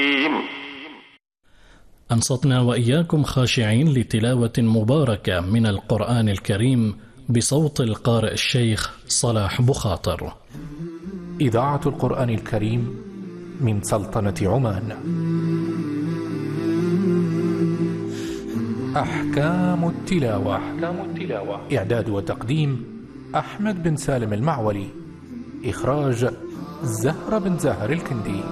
أنصتنا وإياكم خاشعين لتلاوة مباركة من القرآن الكريم بصوت القارئ الشيخ صلاح بخاطر. إذاعة القرآن الكريم من سلطنة عمان. أحكام التلاوة. إعداد وتقديم أحمد بن سالم المعولي. إخراج زهرة بن زهر الكندي.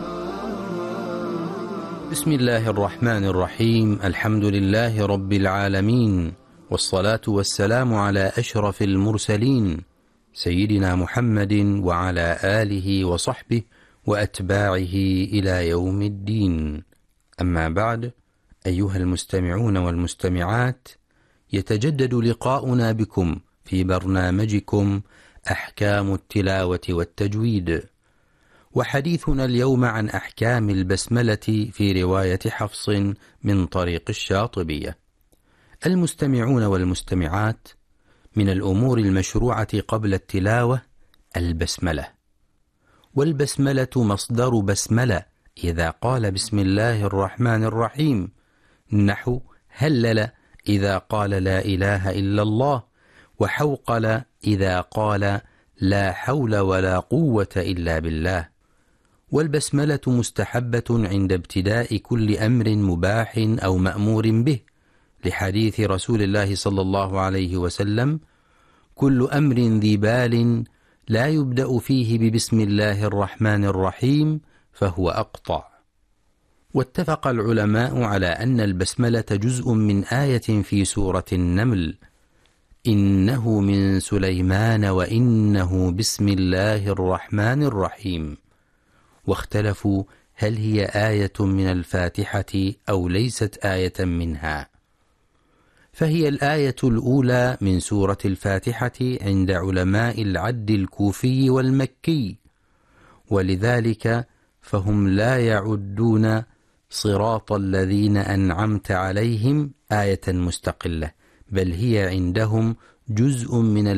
بسم الله الرحمن الرحيم. الحمد لله رب العالمين، والصلاة والسلام على أشرف المرسلين سيدنا محمد وعلى آله وصحبه وأتباعه إلى يوم الدين. أما بعد، أيها المستمعون والمستمعات، يتجدد لقاؤنا بكم في برنامجكم أحكام التلاوة والتجويد، وحديثنا اليوم عن أحكام البسملة في رواية حفص من طريق الشاطبية. المستمعون والمستمعات، من الأمور المشروعة قبل التلاوة البسملة، والبسملة مصدر بسملة إذا قال بسم الله الرحمن الرحيم، نحو هلل إذا قال لا إله إلا الله، وحوقل إذا قال لا حول ولا قوة إلا بالله. والبسملة مستحبة عند ابتداء كل أمر مباح أو مأمور به، لحديث رسول الله صلى الله عليه وسلم: كل أمر ذي بال لا يبدأ فيه ببسم الله الرحمن الرحيم فهو أقطع. واتفق العلماء على أن البسملة جزء من آية في سورة النمل: إنه من سليمان وإنه بسم الله الرحمن الرحيم. واختلفوا هل هي آية من الفاتحة أو ليست آية منها، فهي الآية الأولى من سورة الفاتحة عند علماء العد الكوفي والمكي، ولذلك فهم لا يعدون صراط الذين أنعمت عليهم آية مستقلة، بل هي عندهم جزء من